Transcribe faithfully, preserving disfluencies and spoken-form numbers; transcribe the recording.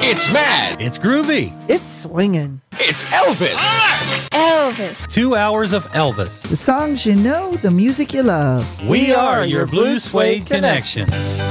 It's mad. It's groovy. It's swinging. It's Elvis. Elvis. Two hours of Elvis. The songs you know, the music you love. We are your Blue Suede Connection.